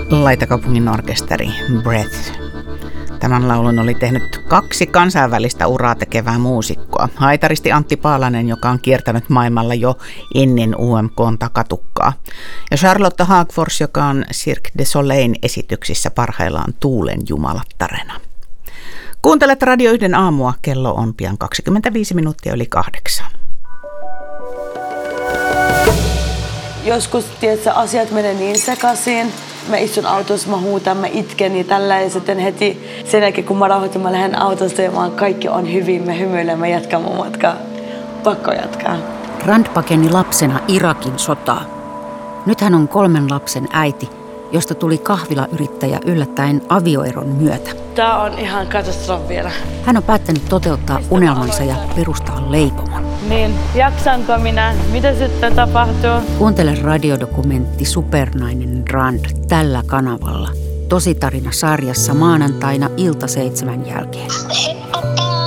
Laitakaupungin orkesteri Breath. Tämän laulun oli tehnyt 2 kansainvälistä uraa tekevää muusikkoa. Haitaristi Antti Paalanen, joka on kiertänyt maailmalla jo ennen UMK:n takatukkaa. Ja Charlotte Hagfors, joka on Cirque du Soleilin esityksissä parhaillaan tuulen jumalattarena. Kuuntelet Radio 1 aamua, kello on pian 25 minuuttia yli 8. Joskus tiedätkö, asiat menee niin sekaisin. Mä istun autossa, mä huutan, mä itken ja tällä ja sitten heti sen jälkeen kun mä rauhoitun, mä lähden autosta ja kaikki on hyvin, mä hymyilen, mä jatkan mun matkaa. Pakko jatkaa. Rand pakeni lapsena Irakin sotaa. Nyt hän on 3 lapsen äiti, josta tuli kahvilayrittäjä yllättäen avioeron myötä. Tää on ihan katastrofi vielä. Hän on päättänyt toteuttaa unelmansa ja perustaa leipomon. Niin, jaksanko minä? Mitä sitten tapahtuu? Kuuntele radiodokumentti Supernainen Rand tällä kanavalla. Tositarina-sarjassa maanantaina ilta 7 jälkeen.